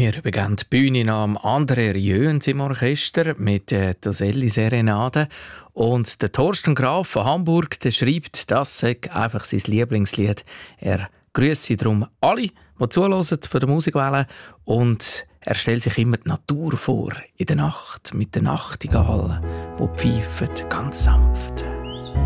Wir übergeben die Bühne am André Jöns im Orchester mit der Toselli Serenade. Und der Thorsten Graf von Hamburg der schreibt, das sei einfach sein Lieblingslied. Er grüsse darum alle, die zuhören von der Musikwelle. Und er stellt sich immer die Natur vor in der Nacht mit den Nachtigallen, die pfeifen ganz sanft.